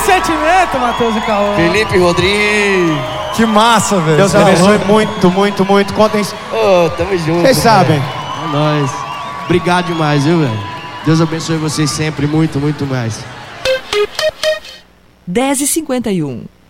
sentimento, Matheus e Cauã. Felipe Rodrigues. Que massa, velho. Deus abençoe muito, muito, muito. Contem. Tamo junto. Vocês sabem. É nóis. Obrigado demais, viu, velho? Deus abençoe vocês sempre muito, muito mais. 10h51.